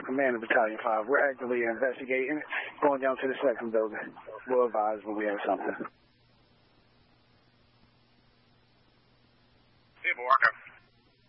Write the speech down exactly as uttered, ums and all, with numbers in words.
command of Battalion five. We're actively investigating, going down to the second building. We'll advise when we have something. Hey, boy.